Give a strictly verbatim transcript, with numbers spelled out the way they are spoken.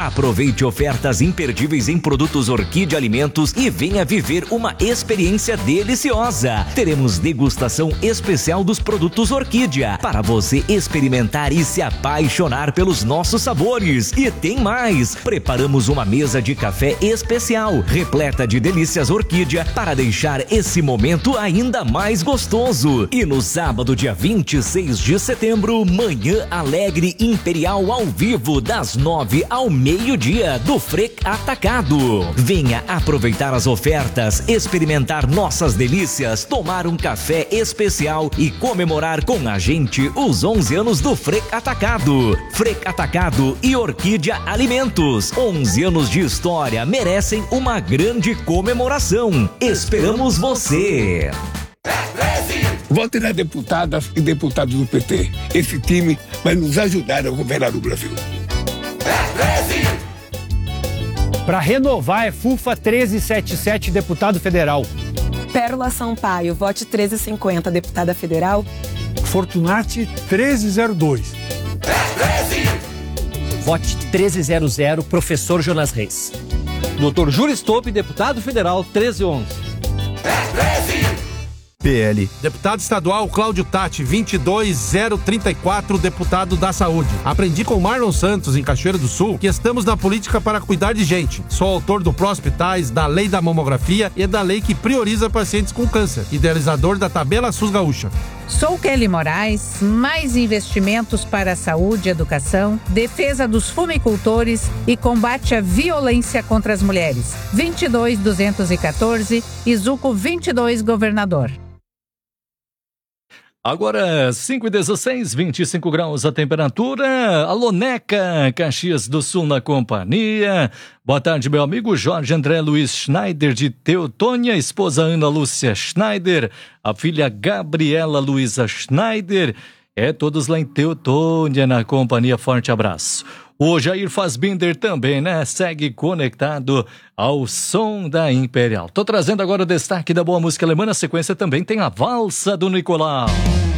Aproveite ofertas imperdíveis em produtos Orquídea Alimentos e venha viver uma experiência deliciosa. Teremos degustação especial dos produtos Orquídea para você experimentar e se apaixonar pelos nossos sabores. E tem mais! Preparamos uma mesa de café especial, repleta de delícias Orquídea para deixar esse momento ainda mais gostoso. E no sábado, dia vinte e seis de setembro, Manhã Alegre Imperial ao vivo, das nove ao meio-dia, do Frec Atacado. Venha aproveitar as ofertas, experimentar nossas delícias, tomar um café especial e comemorar com a gente os onze anos do Frec Atacado. Frec Atacado e Orquídea Alimentos. onze anos de história merecem uma grande comemoração. Esperamos você! Vote nas deputadas e deputados do P T. Esse time vai nos ajudar a governar o Brasil. Para renovar é FUFA treze setenta e sete, deputado federal. Pérola Sampaio, vote treze cinquenta, deputada federal. Fortunati treze zero dois. Vote treze zero zero, professor Jonas Reis. doutor Júlio Stop, deputado federal, treze onze. P L. Deputado estadual Cláudio Tati, vinte e dois zero trinta e quatro, deputado da Saúde. Aprendi com Marlon Santos, em Cachoeira do Sul, que estamos na política para cuidar de gente. Sou autor do Pró-Hospitais, da Lei da Mamografia e da lei que prioriza pacientes com câncer. Idealizador da Tabela SUS Gaúcha. Sou Kelly Moraes, mais investimentos para a saúde e educação, defesa dos fumicultores e combate à violência contra as mulheres. vinte e dois duzentos e quatorze, Izuco vinte e dois, governador. Agora, cinco e dezesseis, vinte e cinco graus a temperatura. Alô, Neca, Caxias do Sul na companhia. Boa tarde, meu amigo Jorge André Luiz Schneider de Teutônia, esposa Ana Lúcia Schneider, a filha Gabriela Luiza Schneider. É, todos lá em Teutônia na companhia. Forte abraço. O Jair Fassbinder também, né? Segue conectado ao som da Imperial. Tô trazendo agora o destaque da boa música alemã. Na sequência também tem a Valsa do Nicolau.